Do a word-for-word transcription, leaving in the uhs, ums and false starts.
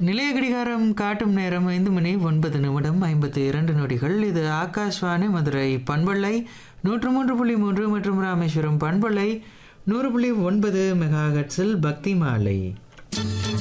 நிலைய கடிகாரம் காட்டும் நேரம் ஐந்து மணி ஒன்பது நிமிடம் ஐம்பத்தி இரண்டு நொடிகள். இது ஆகாஷ்வாணி மதுரை பண்பலை நூற்று மூன்று புள்ளி மூன்று மற்றும் ராமேஸ்வரம் பண்பலை நூறு புள்ளி ஒன்பது மெகாஹெட்ஸில் பக்தி மாலை.